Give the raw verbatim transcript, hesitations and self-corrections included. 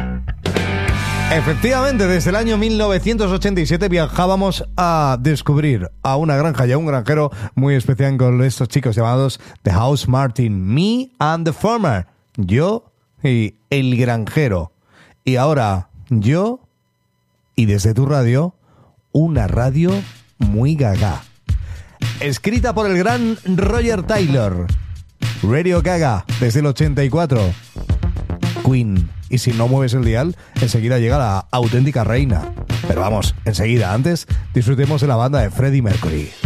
Efectivamente, desde el año mil novecientos ochenta y siete viajábamos a descubrir a una granja y a un granjero muy especial con estos chicos llamados The House Martin, Me and the Farmer, yo y el granjero. Y ahora, yo y desde tu radio, una radio muy gaga. Escrita por el gran Roger Taylor. Radio Gaga, desde el ochenta y cuatro. Queen. Y si no mueves el dial, enseguida llega la auténtica reina. Pero vamos, enseguida, antes disfrutemos de la banda de Freddie Mercury.